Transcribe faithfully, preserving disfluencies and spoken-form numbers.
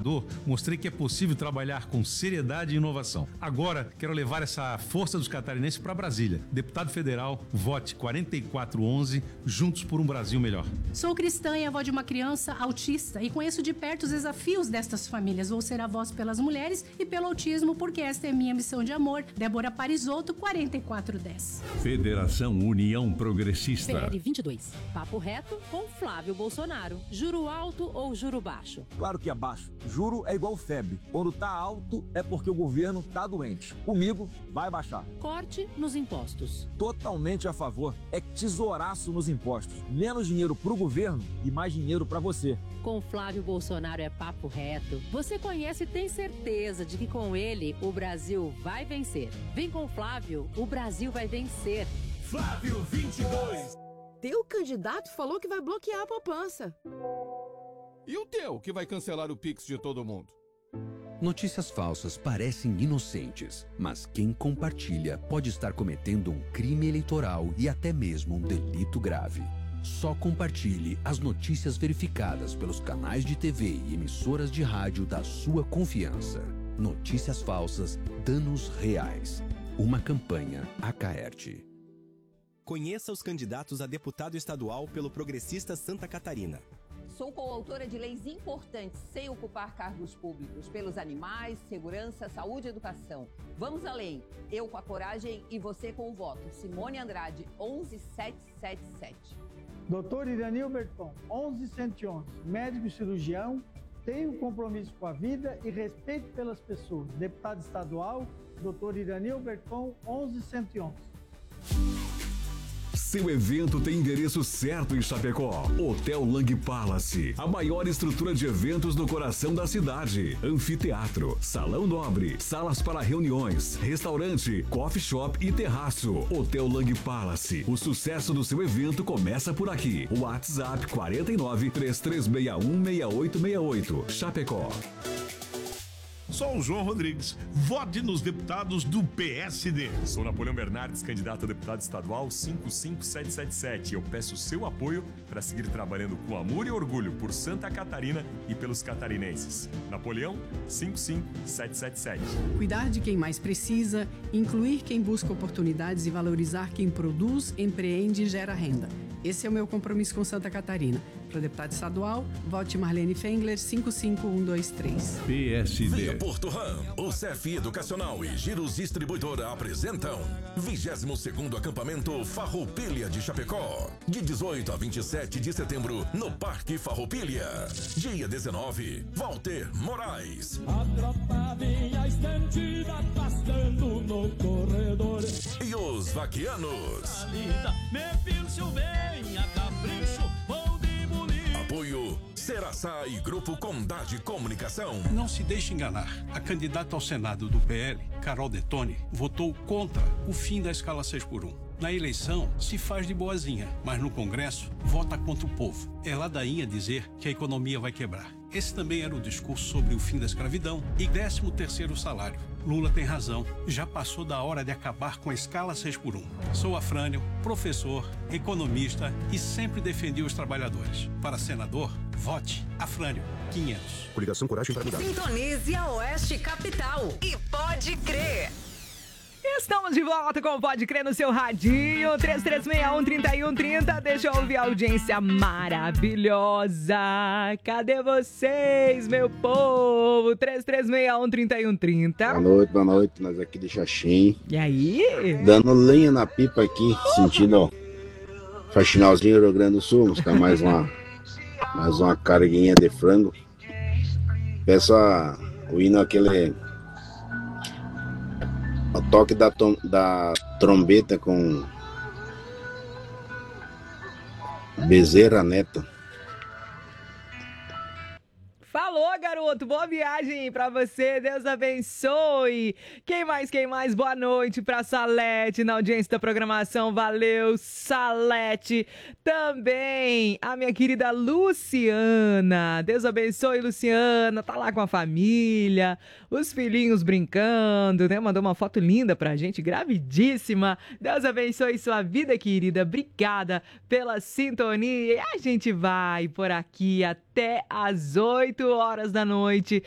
governador, mostrei que é possível trabalhar com seriedade e inovação. Agora, quero levar essa força dos catarinenses para Brasília. Deputado federal, vote quatro quatro um um, juntos por um Brasil melhor. Sou cristã e avó de uma criança autista e conheço de perto os desafios destas famílias. Vou ser a voz pelas mulheres e pelo autismo, porque esta é minha missão de amor. Débora Parisotto, quarenta e quatro dez. Federação União Progressista. P L vinte e dois. Papo reto com Flávio Bolsonaro. Juro alto ou juro baixo? Claro que é baixo. Juro é igual febre. Quando tá alto é porque o governo tá doente. Comigo, vai baixar. Corte nos impostos. Totalmente a favor. É tesouraço nos impostos. Menos dinheiro pro governo e mais dinheiro pra você. Com Flávio Bolsonaro é papo reto. Você conhece e tem certeza de que com ele o Brasil vai vencer. Vem com Flávio, o Brasil vai vencer. Flávio vinte e dois. Teu candidato falou que vai bloquear a poupança. E o teu, que vai cancelar o Pix de todo mundo? Notícias falsas parecem inocentes, mas quem compartilha pode estar cometendo um crime eleitoral e até mesmo um delito grave. Só compartilhe as notícias verificadas pelos canais de T V e emissoras de rádio da sua confiança. Notícias falsas, danos reais. Uma campanha Acaerte. Conheça os candidatos a deputado estadual pelo Progressista Santa Catarina. Sou coautora de leis importantes sem ocupar cargos públicos, pelos animais, segurança, saúde e educação. Vamos além. Eu com a coragem e você com o voto. Simone Andrade, onze mil setecentos e setenta e sete. Doutor Iranil Berton, onze mil cento e onze. Médico e cirurgião, tenho compromisso com a vida e respeito pelas pessoas. Deputado estadual, doutor Iranil Berton, onze mil cento e onze. Seu evento tem endereço certo em Chapecó. Hotel Lang Palace, a maior estrutura de eventos no coração da cidade. Anfiteatro, salão nobre, salas para reuniões, restaurante, coffee shop e terraço. Hotel Lang Palace, o sucesso do seu evento começa por aqui. WhatsApp quatro nove, três três seis um, seis oito seis oito. Chapecó. Sou o João Rodrigues. Vote nos deputados do P S D. Sou Napoleão Bernardes, candidato a deputado estadual cinco cinco sete sete sete. Eu peço seu apoio para seguir trabalhando com amor e orgulho por Santa Catarina e pelos catarinenses. Napoleão cinco cinco sete sete sete. Cuidar de quem mais precisa, incluir quem busca oportunidades e valorizar quem produz, empreende e gera renda. Esse é o meu compromisso com Santa Catarina. Para deputado estadual, vote Marlene Fengler, cinco cinco um dois três. P S D. Via Porto Ram, o C F Educacional e Giros Distribuidora apresentam vigésimo segundo acampamento Farroupilha de Chapecó, de dezoito a vinte e sete de setembro, no Parque Farroupilha. Dia dezenove, Walter Moraes. A tropa vinha estendida, passando no corredor. E os vaquianos. Meu filho, se venha, capricho, vou demolir. Apoio Seraçá e Grupo Condade Comunicação. Não se deixe enganar. A candidata ao Senado do P L, Carol Detoni, votou contra o fim da escala seis por um. Na eleição, se faz de boazinha, mas no Congresso, vota contra o povo. É ladainha dizer que a economia vai quebrar. Esse também era o discurso sobre o fim da escravidão e décimo terceiro salário. Lula tem razão. Já passou da hora de acabar com a escala seis por um. Sou Afrânio, professor, economista e sempre defendi os trabalhadores. Para senador, vote Afrânio quinhentos. Coligação Coragem para Mudar. Sintonize a Oeste Capital e pode crer. Estamos de volta com o Pode Crer no seu radinho, três três seis um, três um três zero. Deixa eu ouvir a audiência maravilhosa. Cadê vocês, meu povo? três três seis um, três um três zero. Boa noite, boa noite. Nós aqui de Xaxim. E aí? Dando lenha na pipa aqui, sentindo ó, faxinalzinho Rio Grande do Sul. Vamos ficar mais uma, mais uma carguinha de frango. Peço a, o hino aquele... O toque da, tom, da trombeta com Bezerra Neto. Falou, garoto. Boa viagem pra você. Deus abençoe. Quem mais, quem mais? Boa noite pra Salete na audiência da programação. Valeu, Salete. Também a minha querida Luciana. Deus abençoe, Luciana. Tá lá com a família, os filhinhos brincando, né? Mandou uma foto linda pra gente, gravidíssima. Deus abençoe sua vida, querida. Obrigada pela sintonia. E a gente vai por aqui até às oito horas da noite,